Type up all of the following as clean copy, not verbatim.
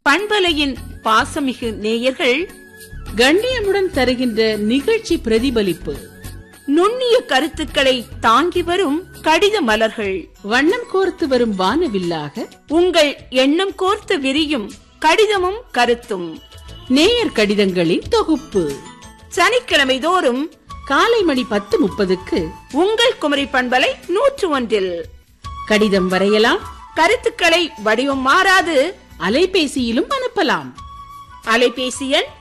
பண்பலையின் பாசமிகு நேயர்கள் கண்ணியமுடன் தருகின்ற நிகழ்ச்சி பிரதிபலிப்பு, நுண்ணிய கருத்துக்களை தாங்கி வரும் கடித மலர்கள், வண்ணம் கோர்த்து வரும் வானவில்லாக உங்கள் எண்ணம் கோர்த்து விரியும் கடிதமும் கருத்தும், நேயர் கடிதங்களின் தொகுப்பு. சனிக்கிழமை தோறும் காலை மணி 10:30 உங்கள் குமரி பண்பலை 101 கடிதம் வரையலாம். கருத்துக்களை வடிவம் மாறாது அலைபேசியிலும் அனுப்பலாம். அலைபேசி எண்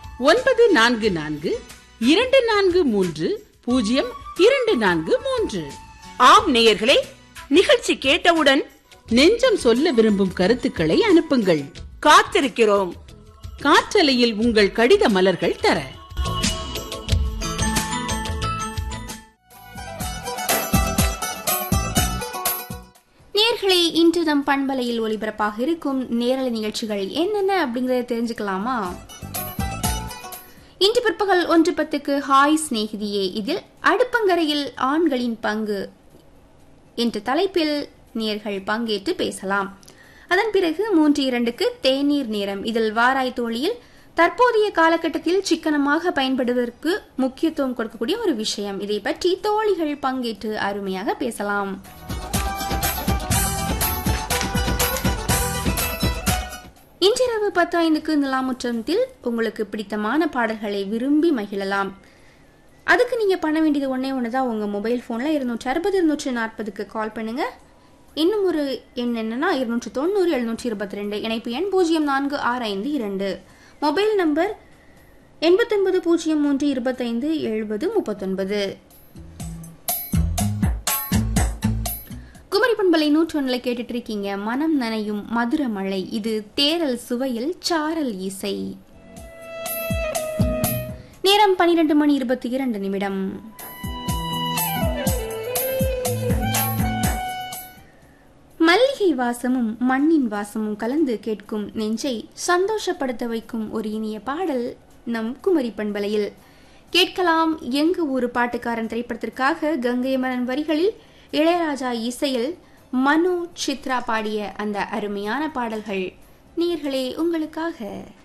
9442430243. ஆம் நேயர்களே, நிகழ்ச்சி கேட்டவுடன் நெஞ்சம் சொல்ல விரும்பும் கருத்துக்களை அனுப்புங்கள். காத்திருக்கிறோம். காற்றலையில் உங்கள் கடித மலர்கள் தர. நேயர்களே, இன்று நம் பண்பலையில் ஒளிபரப்பாக இருக்கும் நேரலை நிகழ்ச்சிகள் என்னென்ன அப்படிங்கறத தெரிஞ்சுக்கலாமா? இன்று பிற்பகல் 1:10 ஹாய் சிநேகிதியே, இதில் அடுப்பங்கரையில் ஆண்களின் பங்கு என்ற தலைப்பில் நேயர்கள் பங்கேற்று பேசலாம். அதன் பிறகு 3:02 தேநீர் நேரம், இதில் வாராய் தோழியில் தற்போதைய காலகட்டத்தில் சிக்கனமாக பயன்படுவதற்கு முக்கியத்துவம் கொடுக்கக்கூடிய ஒரு விஷயம், இதை பற்றி தோழிகள் பங்கேற்று அருமையாக பேசலாம். இன்றிரவு 10:05 நிலாமுற்றத்தில் உங்களுக்கு பிடித்தமான பாடல்களை விரும்பி மகிழலாம். அதுக்கு நீங்க பண்ண வேண்டியது ஒண்ணுதான், உங்க மொபைல் போன்ல 260-240 கால் பண்ணுங்க. இன்னும் ஒரு எண் என்னன்னா 290-722 இணைப்பு எண் 0465 மொபைல் நம்பர் 8903257039. குமரி பண்பலை 101 கேட்டுட்டு இருக்கீங்க. மனம் நனையும் மதுர மழை, இது தேரல் சுவையில் சாரல் இசை. நேரம் 12:22. மல்லிகை வாசமும் மண்ணின் வாசமும் கலந்து கேட்கும் நெஞ்சை சந்தோஷப்படுத்த வைக்கும் ஒரு இனிய பாடல் நம் குமரி பண்பலையில் கேட்கலாம். எங்க ஊரு பாட்டுக்காரன் திரைப்படத்திற்காக கங்கை மரன் வரிகளில் இளையராஜா இசையில் மனோ சித்ரா பாடிய அந்த அருமையான பாடல்கள் நேயர்களே உங்களுக்காக.